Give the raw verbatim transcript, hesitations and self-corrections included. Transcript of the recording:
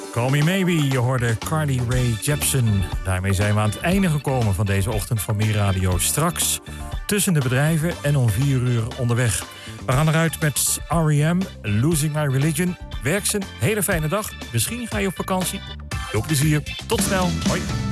Call Me Maybe, je hoorde Carly Rae Jepsen. Daarmee zijn we aan het einde gekomen van deze ochtend van Meer Radio. Straks tussen de bedrijven en om vier uur onderweg. We gaan eruit met R E M, Losing My Religion. Werk ze, hele fijne dag. Misschien ga je op vakantie. Veel plezier. Tot snel. Hoi.